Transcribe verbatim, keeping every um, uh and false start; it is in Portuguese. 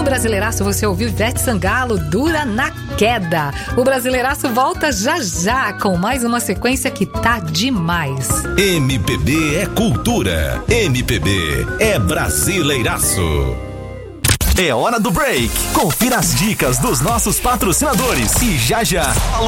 Brasileiraço você ouviu Ivete Sangalo, Dura na Queda. O Brasileiraço volta já já com mais uma sequência que tá demais. M P B é cultura. M P B é Brasileiraço. É hora do break. Confira as dicas dos nossos patrocinadores e já já